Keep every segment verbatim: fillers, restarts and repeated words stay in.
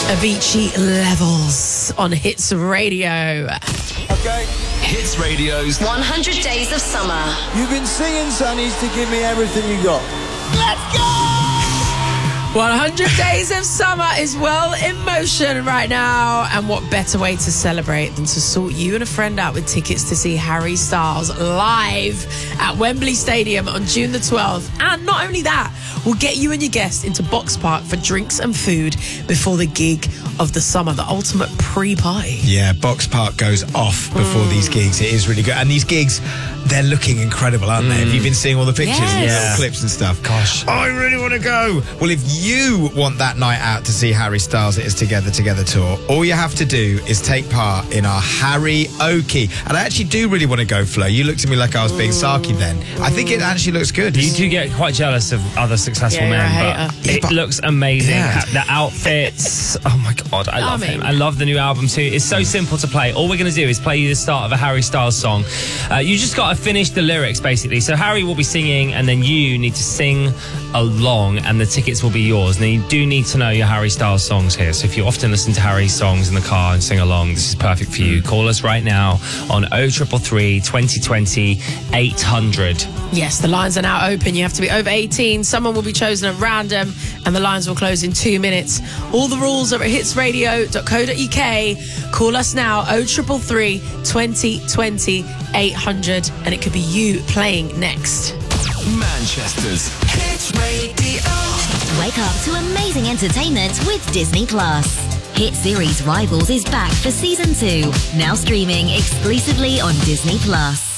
Avicii Levels on Hits Radio. Okay. Hits Radio's one hundred Days of Summer. You've been singing, Sonnies, to give me everything you got. Let's go! one hundred Days of Summer is well in motion right now. And what better way to celebrate than to sort you and a friend out with tickets to see Harry Styles live at Wembley Stadium on June the twelfth. And not only that, we'll get you and your guest into Box Park for drinks and food before the gig of the summer, the ultimate pre-party. Yeah, Box Park goes off before mm. these gigs. It is really good. And these gigs, they're looking incredible, aren't mm. they? Have you been seeing all the pictures yes. and yeah. little clips and stuff? Gosh, I really want to go. Well, if you want that night out to see Harry Styles at his Together Together tour, all you have to do is take part in our Harry-oki. And I actually do really want to go, Flo. You looked at me like I was being sarky then. I think it actually looks good. You do get quite jealous of other successful yeah, men, but it but, looks amazing. Yeah. The outfits, oh my God, I love I mean, him. I love the new album too. It's so simple to play. All we're going to do is play you the start of a Harry Styles song. Uh, you just got to finish the lyrics, basically. So Harry will be singing, and then you need to sing along, and the tickets will be yours. Now, you do need to know your Harry Styles songs here. So if you often listen to Harry's songs in the car and sing along, this is perfect for you. Call us right now on oh three three, twenty twenty, eight hundred. Yes, the lines are now open. You have to be over eighteen. Someone will be chosen at random, and the lines will close in two minutes. All the rules are at hits radio dot co dot uk. Call us now, oh three three, twenty twenty, eight hundred, and it could be you playing next. Manchester's Hits Radio. Wake up to amazing entertainment with Disney Plus. Hit series Rivals is back for season two, now streaming exclusively on Disney Plus.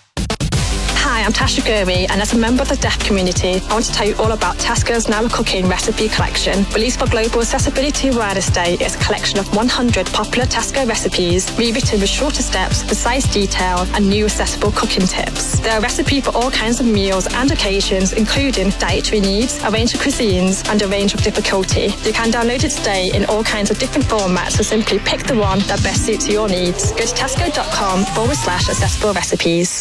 Hi, I'm Tasha Gurry, and as a member of the deaf community, I want to tell you all about Tesco's Now Cooking Recipe Collection. Released for Global Accessibility Awareness Day, it's a collection of one hundred popular Tesco recipes, rewritten with shorter steps, precise detail, and new accessible cooking tips. There are recipes for all kinds of meals and occasions, including dietary needs, a range of cuisines, and a range of difficulty. You can download it today in all kinds of different formats, so simply pick the one that best suits your needs. Go to tesco.com forward slash accessible recipes.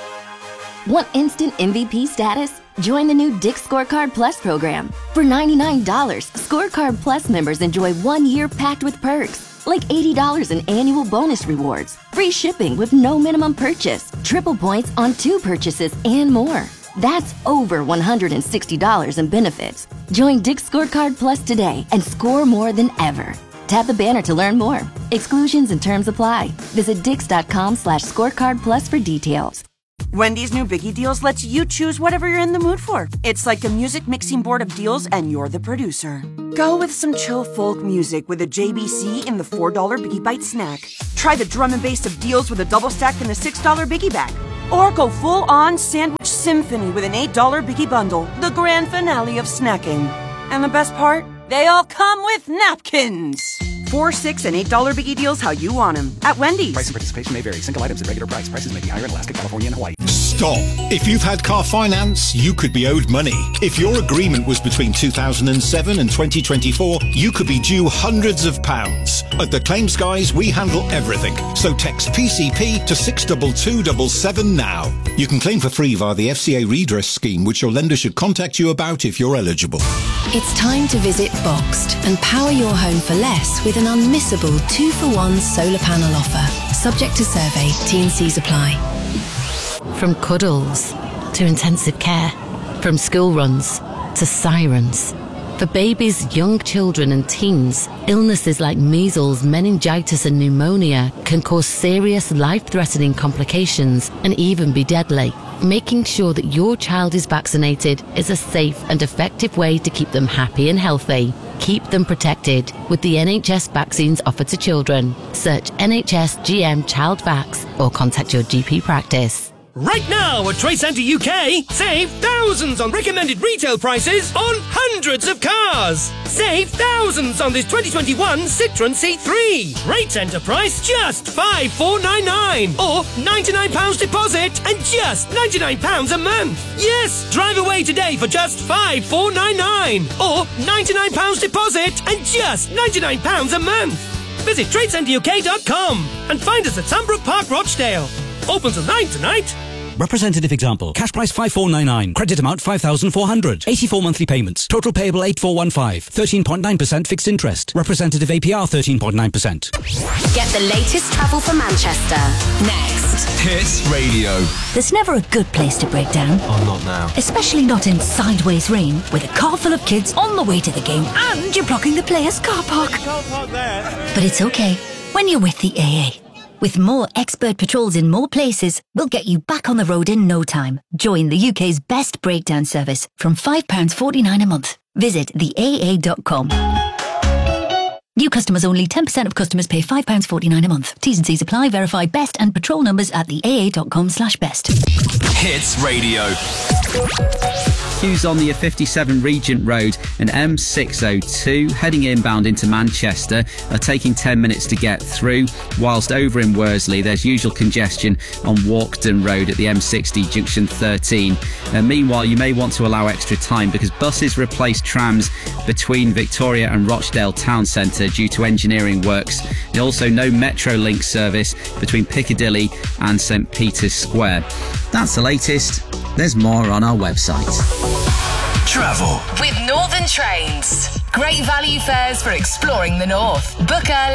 Want instant M V P status? Join the new Dick's Scorecard Plus program. For ninety-nine dollars, Scorecard Plus members enjoy one year packed with perks, like eighty dollars in annual bonus rewards, free shipping with no minimum purchase, triple points on two purchases, and more. That's over one hundred sixty dollars in benefits. Join Dick's Scorecard Plus today and score more than ever. Tap the banner to learn more. Exclusions and terms apply. Visit dix.com slash scorecard plus for details. Wendy's new Biggie Deals lets you choose whatever you're in the mood for. It's like a music mixing board of deals, and you're the producer. Go with some chill folk music with a J B C in the four dollar Biggie Bite snack. Try the drum and bass of deals with a double stack in the six dollar Biggie Bag. Or go full-on sandwich symphony with an eight dollar Biggie Bundle, the grand finale of snacking. And the best part? They all come with napkins. Four, six, and eight dollar Biggie Deals how you want them at Wendy's. Price and participation may vary. Single items at regular price. Prices may be higher in Alaska, California, and Hawaii. Stop. If you've had car finance, you could be owed money. If your agreement was between two thousand seven and twenty twenty-four, you could be due hundreds of pounds. At the Claims Guys, we handle everything. So text P C P to six two two seven seven now. You can claim for free via the F C A redress scheme, which your lender should contact you about if you're eligible. It's time to visit Boxed and power your home for less with an unmissable two for one solar panel offer. Subject to survey, T and Cs apply. From cuddles to intensive care, from school runs to sirens. For babies, young children and teens, illnesses like measles, meningitis and pneumonia can cause serious life-threatening complications and even be deadly. Making sure that your child is vaccinated is a safe and effective way to keep them happy and healthy. Keep them protected with the N H S vaccines offered to children. Search N H S G M Child Vax or contact your G P practice. Right now at Trade Centre U K, save thousands on recommended retail prices on hundreds of cars. Save thousands on this twenty twenty-one Citroën C three. Trade Centre price just five thousand four hundred ninety-nine pounds or ninety-nine pounds deposit and just ninety-nine pounds a month. Yes, drive away today for just five thousand four hundred ninety-nine pounds or ninety-nine pounds deposit and just ninety-nine pounds a month. Visit trade centre U K dot com and find us at Sandbrook Park, Rochdale. Open till nine tonight. Representative example. Cash price five four nine nine. Credit amount five thousand four hundred. eighty-four monthly payments. Total payable eight four one five. thirteen point nine percent fixed interest. Representative A P R thirteen point nine percent. Get the latest travel for Manchester. Next. Hits Radio. There's never a good place to break down. Oh, not now. Especially not in sideways rain with a car full of kids on the way to the game and you're blocking the players' car park. But it's okay when you're with the A A. With more expert patrols in more places, we'll get you back on the road in no time. Join the U K's best breakdown service from five pounds forty-nine a month. Visit the A A dot com. New customers only. ten percent of customers pay five pounds forty-nine a month. T's and C's apply. Verify best and patrol numbers at the A A dot com slash best. Hits Radio. Queues on the A fifty-seven Regent Road and M six oh two heading inbound into Manchester are taking ten minutes to get through, whilst over in Worsley there's usual congestion on Walkden Road at the M sixty junction thirteen. Uh, meanwhile, you may want to allow extra time because buses replace trams between Victoria and Rochdale Town Centre due to engineering works. There's also no Metrolink service between Piccadilly and St Peter's Square. That's the latest. There's more on our website. Travel with Northern Trains. Great value fares for exploring the north. Book early.